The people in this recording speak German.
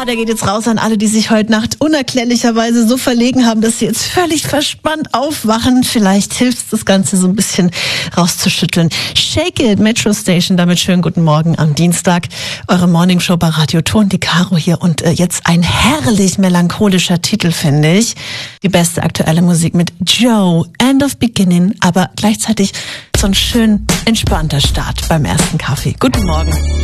der geht jetzt raus an alle, die sich heute Nacht unerklärlicherweise so verlegen haben, dass sie jetzt völlig verspannt aufwachen. Vielleicht hilft es, das Ganze so ein bisschen rauszuschütteln. Shake It, Metro Station, damit schönen guten Morgen am Dienstag. Eure Morningshow bei Radio Ton, die Caro hier. Und jetzt ein herrlich melancholischer Titel, finde ich. Die beste aktuelle Musik mit Joe, End of Beginning, aber gleichzeitig so ein schön entspannter Start beim ersten Kaffee. Guten Morgen.